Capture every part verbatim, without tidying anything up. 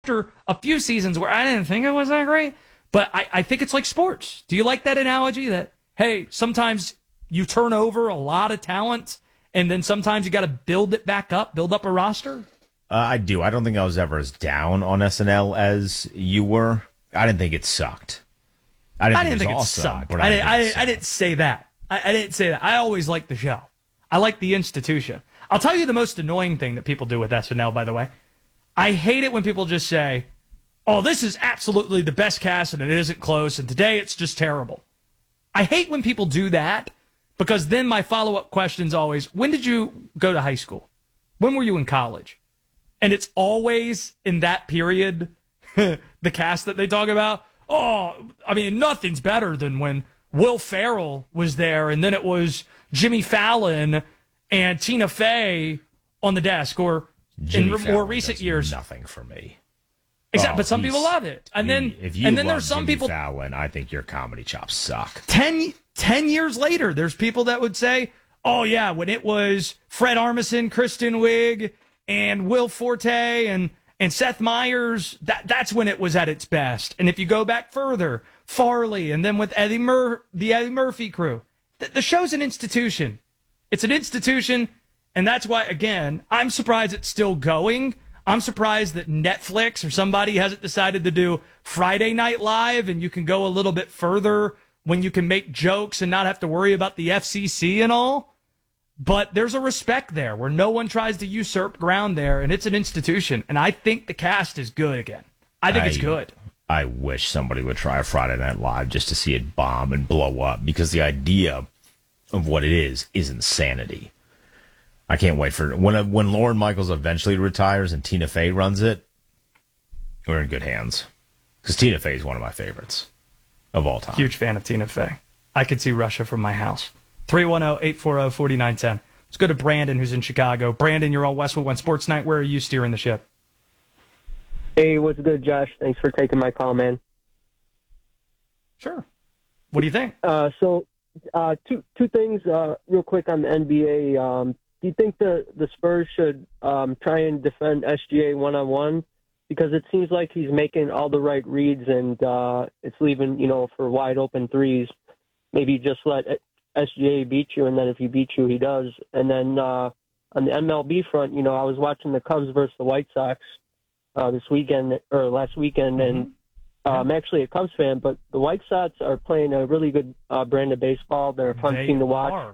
after a few seasons where I didn't think it was that great, but I, I think it's like sports. Do you like that analogy that, hey, sometimes you turn over a lot of talent and then sometimes you got to build it back up, build up a roster? Uh, I do. I don't think I was ever as down on S N L as you were. I didn't think it sucked. I didn't, I think, didn't it, think it awesome, sucked. I, I, didn't I, think it I didn't say that. I, I didn't say that. I always liked the show. I like the institution. I'll tell you the most annoying thing that people do with S N L, by the way. I hate it when people just say, oh, this is absolutely the best cast and it isn't close, and today it's just terrible. I hate when people do that because then my follow-up question is always, when did you go to high school? When were you in college? And it's always in that period, the cast that they talk about. Oh, I mean, nothing's better than when Will Ferrell was there and then it was Jimmy Fallon and Tina Fey on the desk, or Jimmy in Fallon more recent does years. Nothing for me. Exactly, Oh, but some he's- people love it. And you- then if you and then love there's some Jimmy people Fallon, I think your comedy chops suck. ten, ten years later, there's people that would say, oh, yeah, when it was Fred Armisen, Kristen Wiig, and Will Forte, and, and Seth Meyers, that, that's when it was at its best. And if you go back further, Farley, and then with Eddie Mur- the Eddie Murphy crew, the, the show's an institution. It's an institution, and that's why, again, I'm surprised it's still going. I'm surprised that Netflix or somebody hasn't decided to do Friday Night Live, and you can go a little bit further when you can make jokes and not have to worry about the F C C and all. But there's a respect there where no one tries to usurp ground there, and it's an institution. And I think the cast is good again. I think I, it's good. I wish somebody would try a Friday Night Live just to see it bomb and blow up, because the idea of what it is is insanity. I can't wait for when when Lorne Michaels eventually retires and Tina Fey runs it. We're in good hands, because Tina Fey is one of my favorites of all time. Huge fan of Tina Fey. I could see Russia from my house. three one zero, eight four zero, four nine one zero. Let's go to Brandon, who's in Chicago. Brandon, you're on Westwood One Sports Night. Where are you steering the ship? Hey, what's good, Josh? Thanks for taking my call, man. Sure. What do you think? Uh, so, uh, two two things uh, real quick on the N B A. Um, do you think the, the Spurs should um, try and defend S G A one-on-one? Because it seems like he's making all the right reads and uh, it's leaving, you know, for wide open threes. Maybe just let S G A beat you, and then if he beats you, he does. And then uh, on the M L B front, you know, I was watching the Cubs versus the White Sox uh, this weekend, or last weekend, Mm-hmm. and uh, I'm actually a Cubs fan, but the White Sox are playing a really good uh, brand of baseball. They're a fun They team to watch. are.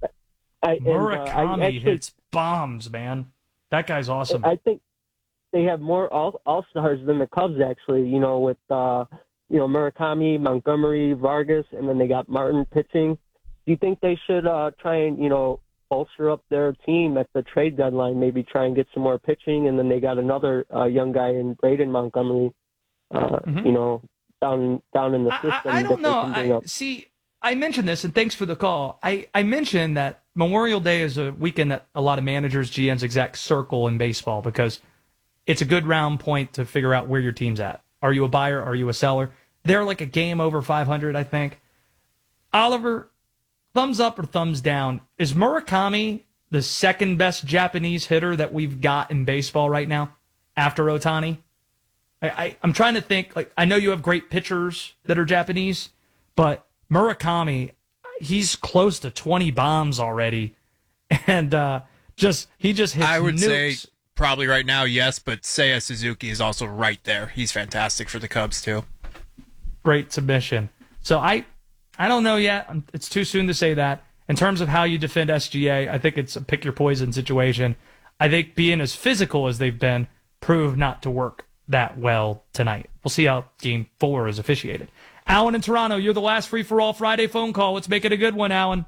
I, and, uh, Murakami I actually, hits bombs, man. That guy's awesome. I think they have more all all stars than the Cubs, actually. You know, with uh, you know Murakami, Montgomery, Vargas, and then they got Martin pitching. Do you think they should uh, try and you know bolster up their team at the trade deadline? Maybe try and get some more pitching, and then they got another uh, young guy in Braden Montgomery. Uh, Mhm. You know, down down in the I, system. I, I that don't they know. can bring I, up. see, I mentioned this, and thanks for the call. I, I mentioned that Memorial Day is a weekend that a lot of managers, G Ms, execs circle in baseball because it's a good round point to figure out where your team's at. Are you a buyer? Are you a seller? They're like a game over five hundred, I think. Oliver, thumbs up or thumbs down? Is Murakami the second best Japanese hitter that we've got in baseball right now after Ohtani? I, I, I'm trying to think. Like, I know you have great pitchers that are Japanese, but Murakami, he's close to twenty bombs already, and uh, just he just hits I would nukes. say probably right now, yes, but Seiya Suzuki is also right there. He's fantastic for the Cubs, too. Great submission. So I, I don't know yet. It's too soon to say that. In terms of how you defend S G A, I think it's a pick your poison situation. I think being as physical as they've been proved not to work that well tonight. We'll see how game four is officiated. Alan in Toronto, you're the last free-for-all Friday phone call. Let's make it a good one, Alan.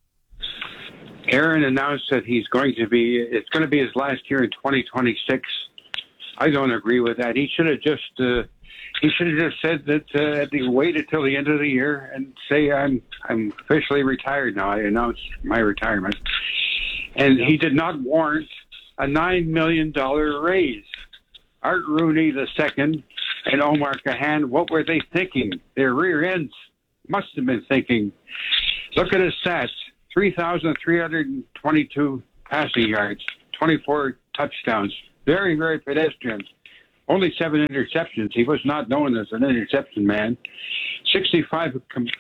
Aaron announced that he's going to be, it's going to be his last year in twenty twenty-six. I don't agree with that. He should have just, uh, he should have just said that, uh, he waited till the end of the year and say, I'm, I'm officially retired now. I announced my retirement. And Yeah. he did not warrant a nine million dollars raise. Art Rooney the second and Omar Kahan, what were they thinking? Their rear ends must have been thinking. Look at his stats. three thousand three hundred twenty-two passing yards, twenty-four touchdowns. Very, very pedestrian. only seven interceptions. He was not known as an interception man. sixty-five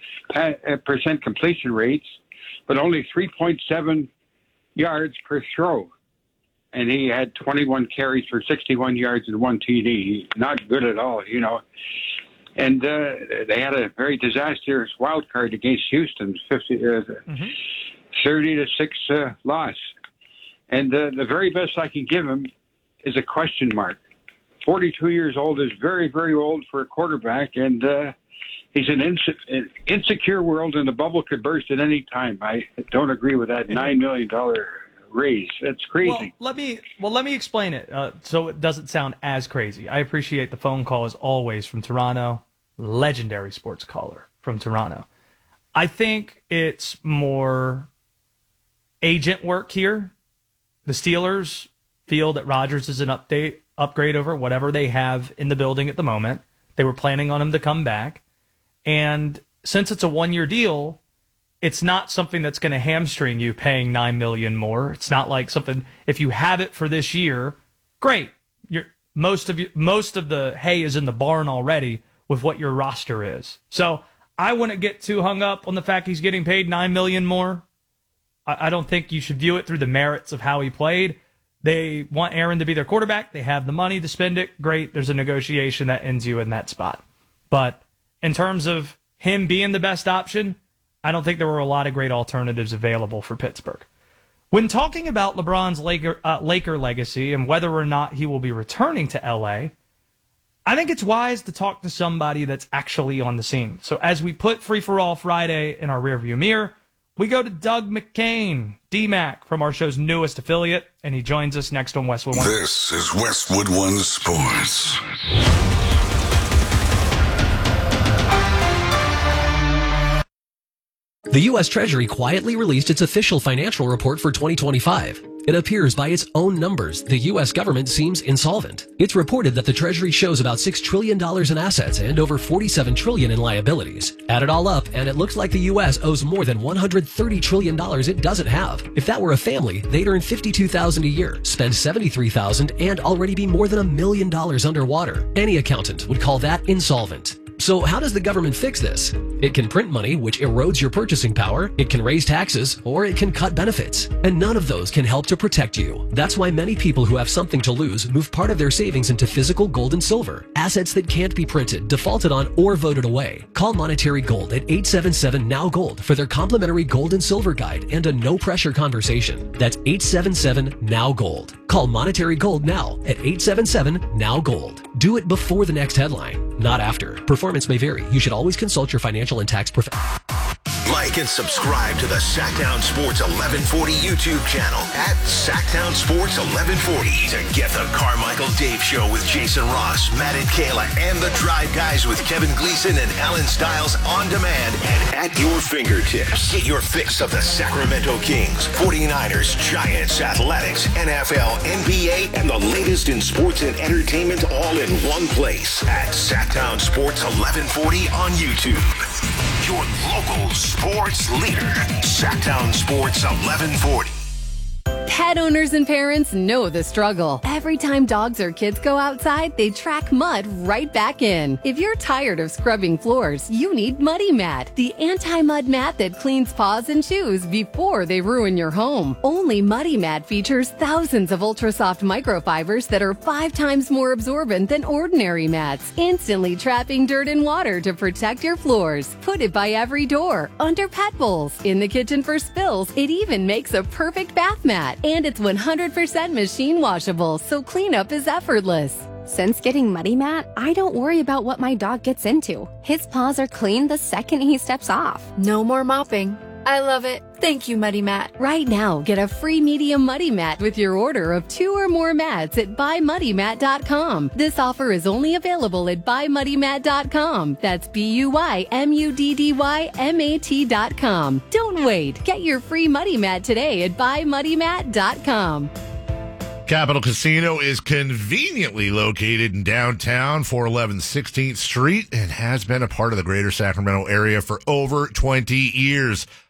percent completion rates, but only three point seven yards per throw. And he had twenty-one carries for sixty-one yards and one T D. Not good at all, you know. And uh, they had a very disastrous wild card against Houston, fifty, uh, mm-hmm. thirty to six uh, loss. And uh, the very best I can give him is a question mark. forty-two years old is very, very old for a quarterback, and uh, he's an, inse- an insecure world, and the bubble could burst at any time. I don't agree with that nine million dollars raise. That's crazy. Well, let me well let me explain it uh, so it doesn't sound as crazy. I appreciate the phone call as always from Toronto, legendary sports caller from Toronto. I think it's more agent work here. The Steelers feel that Rodgers is an update upgrade over whatever they have in the building at the moment. They were planning on him to come back, and since it's a one-year deal, it's not something that's going to hamstring you paying nine million dollars more. It's not like something, if you have it for this year, great. You're, most of you, most of the hay is in the barn already with what your roster is. So I wouldn't get too hung up on the fact he's getting paid nine million dollars more. I, I don't think you should view it through the merits of how he played. They want Aaron to be their quarterback. They have the money to spend it. Great. There's a negotiation that ends you in that spot. But in terms of him being the best option, I don't think there were a lot of great alternatives available for Pittsburgh. When talking about LeBron's Laker, uh, Laker legacy and whether or not he will be returning to L A, I think it's wise to talk to somebody that's actually on the scene. So as we put Free For All Friday in our rearview mirror, we go to Doug McCain, D-Mac, from our show's newest affiliate, and he joins us next on Westwood One. This is Westwood One Sports. The U S Treasury quietly released its official financial report for twenty twenty-five. It appears by its own numbers, the U S government seems insolvent. It's reported that the Treasury shows about six trillion dollars in assets and over forty-seven trillion dollars in liabilities. Add it all up, and it looks like the U S owes more than one hundred thirty trillion dollars it doesn't have. If that were a family, they'd earn fifty-two thousand dollars a year, spend seventy-three thousand dollars, and already be more than a million dollars underwater. Any accountant would call that insolvent. So how does the government fix this? It can print money, which erodes your purchasing power, it can raise taxes, or it can cut benefits. And none of those can help to protect you. That's why many people who have something to lose move part of their savings into physical gold and silver, assets that can't be printed, defaulted on, or voted away. Call Monetary Gold at eight seven seven N O W Gold for their complimentary gold and silver guide and a no-pressure conversation. That's eight seven seven N O W Gold. Call Monetary Gold now at eight seven seven N O W Gold. Do it before the next headline, not after. Performance may vary. You should always consult your financial and tax professional. Like and subscribe to the Sacktown Sports eleven forty YouTube channel at Sacktown Sports eleven forty to get the Carmichael Dave Show with Jason Ross, Matt and Kayla, and the Drive Guys with Kevin Gleason and Alan Stiles on demand and at your fingertips. Get your fix of the Sacramento Kings, forty-niners, Giants, Athletics, N F L, N B A, and the latest in sports and entertainment all in one place at Sacktown Sports eleven forty on YouTube. Your local sports leader, Sacktown Sports eleven forty. Pet owners and parents know the struggle. Every time dogs or kids go outside, they track mud right back in. If you're tired of scrubbing floors, you need Muddy Mat, the anti-mud mat that cleans paws and shoes before they ruin your home. Only Muddy Mat features thousands of ultra-soft microfibers that are five times more absorbent than ordinary mats, instantly trapping dirt and water to protect your floors. Put it by every door, under pet bowls, in the kitchen for spills. It even makes a perfect bath mat. And it's one hundred percent machine washable, so cleanup is effortless. Since getting Muddy Mat, I don't worry about what my dog gets into. His paws are clean the second he steps off. No more mopping. I love it. Thank you, Muddy Mat. Right now, get a free medium Muddy Mat with your order of two or more mats at buy muddy mat dot com. This offer is only available at buy muddy mat dot com. That's B U Y M U D D Y M A T dot com. Don't wait. Get your free Muddy Mat today at buy muddy mat dot com. Capital Casino is conveniently located in downtown, four eleven sixteenth Street, and has been a part of the greater Sacramento area for over twenty years.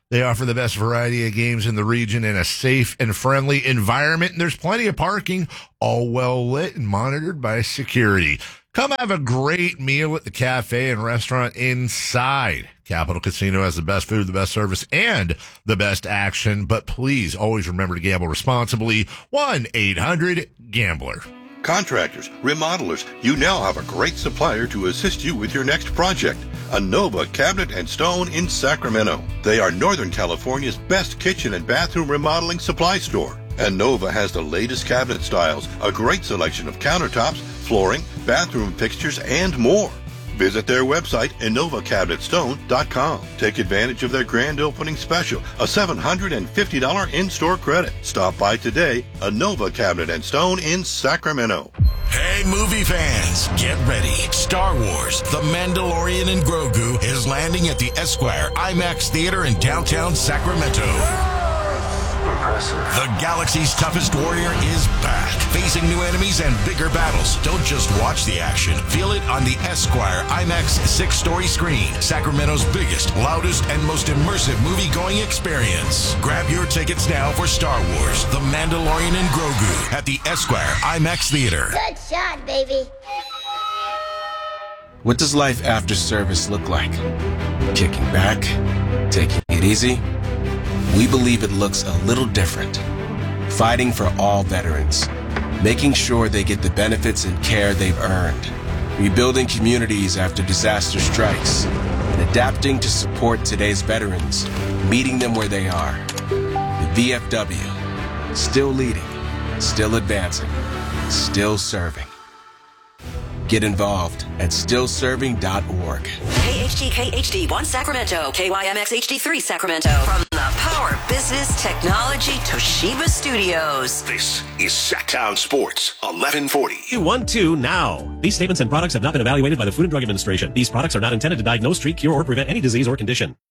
They offer the best variety of games in the region in a safe and friendly environment, and there's plenty of parking, all well lit and monitored by security. Come have a great meal at the cafe and restaurant inside. Capital Casino has the best food, the best service, and the best action. But please always remember to gamble responsibly. one eight hundred gambler. Contractors, remodelers, you now have a great supplier to assist you with your next project. Anova Cabinet and Stone in Sacramento. They are Northern California's best kitchen and bathroom remodeling supply store. Anova has the latest cabinet styles, a great selection of countertops, flooring, bathroom fixtures, and more. Visit their website, Anova Cabinet Stone dot com. Take advantage of their grand opening special, a seven hundred fifty dollars in-store credit. Stop by today, Anova Cabinet and Stone in Sacramento. Hey, movie fans, get ready. Star Wars, The Mandalorian and Grogu is landing at the Esquire IMAX Theater in downtown Sacramento. Impressive. The galaxy's toughest warrior is back, facing new enemies and bigger battles. Don't just watch the action. Feel it on the Esquire IMAX six-story screen, Sacramento's biggest, loudest, and most immersive movie-going experience. Grab your tickets now for Star Wars, The Mandalorian and Grogu at the Esquire IMAX Theater. Good shot, baby. What does life after service look like? Kicking back? Taking it easy? We believe it looks a little different. Fighting for all veterans. Making sure they get the benefits and care they've earned. Rebuilding communities after disaster strikes. And adapting to support today's veterans. Meeting them where they are. The V F W. Still leading. Still advancing. Still serving. Get involved at still serving dot org. K H D K H D one Sacramento, K Y M X H D three Sacramento. From the Power Business Technology Toshiba Studios. This is Sacktown Sports, eleven forty. one two now. These statements and products have not been evaluated by the Food and Drug Administration. These products are not intended to diagnose, treat, cure, or prevent any disease or condition.